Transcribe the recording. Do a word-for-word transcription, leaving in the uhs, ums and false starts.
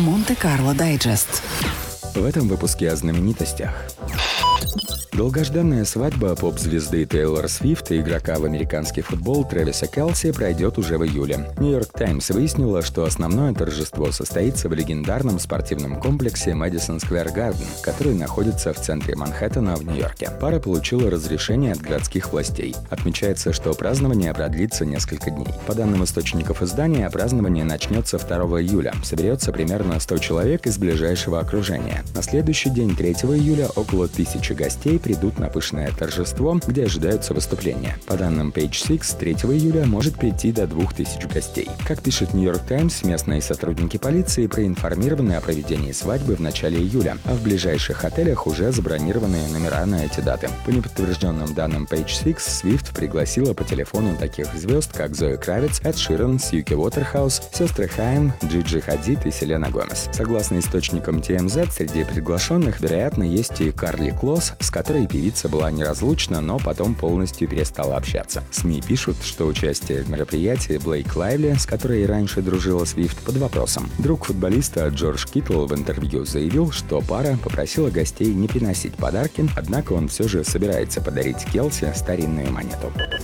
Монте-Карло Дайджест. В этом выпуске о знаменитостях. Долгожданная свадьба поп-звезды Тейлор Свифт и игрока в американский футбол Трэвиса Келси пройдет уже в июле. Нью-Йорк Таймс выяснила, что основное торжество состоится в легендарном спортивном комплексе Мэдисон Сквер Гарден, который находится в центре Манхэттена в Нью-Йорке. Пара получила разрешение от городских властей. Отмечается, что празднование продлится несколько дней. По данным источников издания, празднование начнется второго июля. Соберется примерно сто человек из ближайшего окружения. На следующий день, третьего июля, около тысячи гостей придут на пышное торжество, где ожидаются выступления. По данным Page Six, третьего июля может прийти до двух тысяч гостей. Как пишет Нью-Йорк Таймс, местные сотрудники полиции проинформированы о проведении свадьбы в начале июля, а в ближайших отелях уже забронированы номера на эти даты. По неподтвержденным данным Page Six, Свифт пригласила по телефону таких звезд, как Зои Кравиц, Эд Ширан, Сьюки Уотерхаус, сестры Хайм, Джиджи Хадид и Селена Гомес. Согласно источникам Ти Эм Зет, среди приглашенных, вероятно, есть и Карли Клосс, с которой певица была неразлучна, но потом полностью перестала общаться. СМИ пишут, что участие в мероприятии Блейк Лайвли, с которой и раньше дружила Свифт, под вопросом. Друг футболиста Джордж Киттл в интервью заявил, что пара попросила гостей не приносить подарки, однако он все же собирается подарить Келси старинную монету.